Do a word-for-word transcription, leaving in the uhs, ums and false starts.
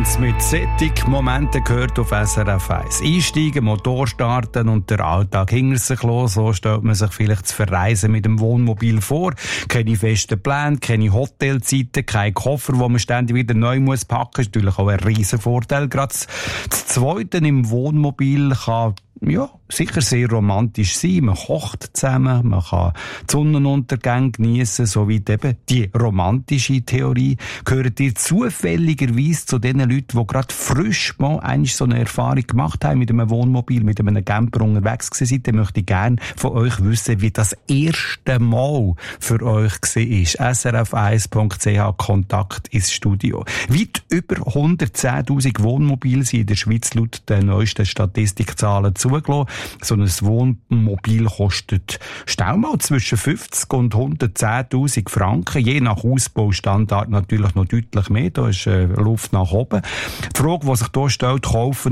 Lenz mit solchen Momenten gehört auf S R F eins. Einsteigen, Motor starten und der Alltag hinter sich los. So stellt man sich vielleicht das Verreisen mit dem Wohnmobil vor. Keine festen Pläne, keine Hotelzeiten, keine Koffer, wo man ständig wieder neu muss packen. Das ist natürlich auch ein riesen Vorteil. Gerade das Zweite im Wohnmobil kann ja, sicher sehr romantisch sein. Man kocht zusammen, man kann die Sonnenuntergänge geniessen, soweit eben die romantische Theorie. Gehört ihr zufälligerweise zu den Leuten, die gerade frisch mal eigentlich so eine Erfahrung gemacht haben mit einem Wohnmobil, mit einem Camper unterwegs gewesen sind? Dann möchte ich gerne von euch wissen, wie das erste Mal für euch war. S R F eins Punkt C H Kontakt ins Studio. Weit über hundertzehntausend Wohnmobile sind in der Schweiz laut den neuesten Statistikzahlen zugelassen. So ein Wohnmobil kostet schnell mal zwischen fünfzig und hundertzehntausend Franken, je nach Ausbaustandard natürlich noch deutlich mehr. Da ist äh, Luft nach oben. Die Frage, die sich hier stellt, kaufen